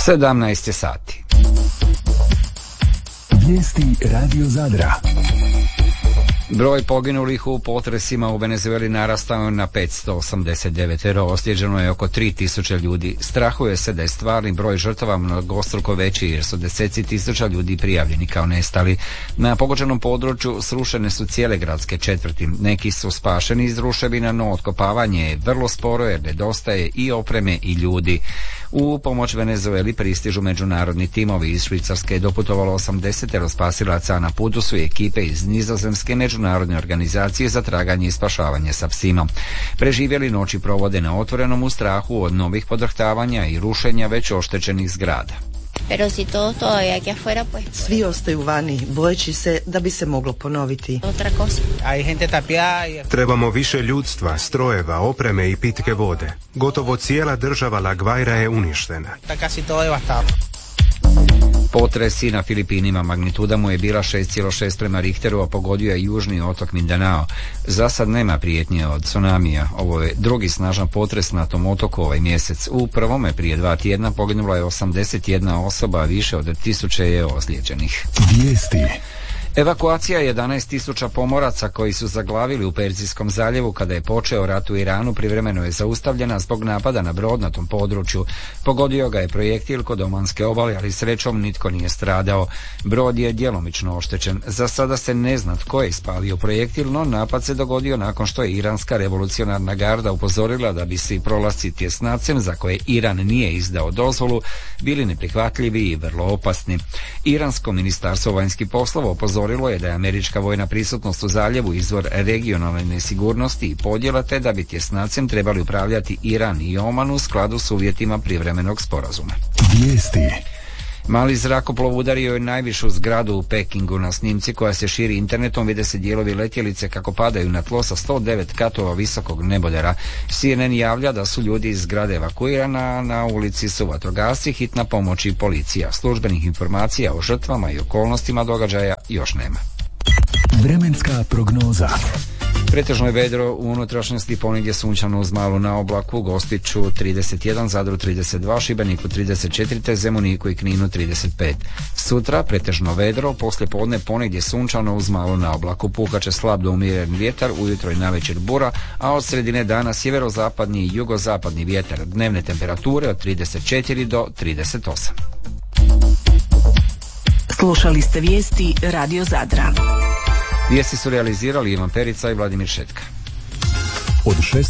17 sati. Vijesti Radio Zadra. Broj poginulih u potresima u Venezueli narastao je na 589, ozlijeđeno je oko 3000 ljudi. Strahuje se da je stvarni broj žrtava mnogostruko veći jer su deseci tisuća ljudi prijavljeni kao nestali. Na pogođenom području srušene su cijele gradske četvrti. Neki su spašeni iz ruševina, no otkopavanje je vrlo sporo jer nedostaje i opreme i ljudi. U pomoć Venezueli pristižu međunarodni timovi. Iz Švicarske je doputovalo 80 spasilaca, a na putu su i ekipe iz Nizozemske međunarodne organizacije za traganje i spašavanje sa psima. Preživjeli noći provode na otvorenom u strahu od novih podrhtavanja i rušenja već oštećenih zgrada. Svi ostaju vani, bojeći se da bi se moglo ponoviti. Trebamo više ljudstva, strojeva, opreme i pitke vode. Gotovo cijela država La Guaira je uništena. Potresi na Filipinima, magnituda mu je bila 6,6 prema Richteru, a pogodio je južni otok Mindanao. Za sad nema prijetnje od tsunamija. Ovo je drugi snažan potres na tom otoku ovaj mjesec. U prvome prije 2 tjedna poginula je 81 osoba, a više od 1000 je ozlijeđenih. Vijesti. Evakuacija 11.000 pomoraca koji su zaglavili u Perzijskom zaljevu kada je počeo rat u Iranu privremeno je zaustavljena zbog napada na brod na tom području. Pogodio ga je projektil kod Omanske obale, ali srećom nitko nije stradao. Brod je djelomično oštećen. Za sada se ne zna tko je ispalio projektil, no napad se dogodio nakon što je Iranska revolucionarna garda upozorila da bi svi prolasci tjesnacem za koje Iran nije izdao dozvolu bili neprihvatljivi i vrlo opasni. Iransko ministarstvo vanjskih poslova upozorilo je da je američka vojna prisutnost u zaljevu izvor regionalne nesigurnosti i podjela, te da bi tjesnacem trebali upravljati Iran i Oman u skladu s uvjetima privremenog sporazuma. Vijesti. Mali zrakoplov udario je najvišu zgradu u Pekingu. Na snimci koja se širi internetom vide se dijelovi letjelice kako padaju na tlo sa 109 katova visokog nebodera. CNN javlja da su ljudi iz zgrade evakuirana, na ulici su vatrogasci, hitna pomoć i policija. Službenih informacija o žrtvama i okolnostima događaja još nema. Vremenska prognoza. Pretežno je vedro, u unutrašnjosti ponegdje sunčano uz malu naoblaku, Gospiću 31, Zadru 32, Šibeniku 34, te Zemuniku i Kninu 35. Sutra pretežno vedro, poslije podne ponegdje sunčano uz malu naoblaku, puhaće slab do umjeren vjetar, ujutro i navečer bura, a od sredine dana sjeverozapadni i jugozapadni vjetar, dnevne temperature od 34 do 38. Slušali ste vijesti Radio Zadra. Vijesti su realizirali Ivan Perica i Vladimir Šetka. Od 6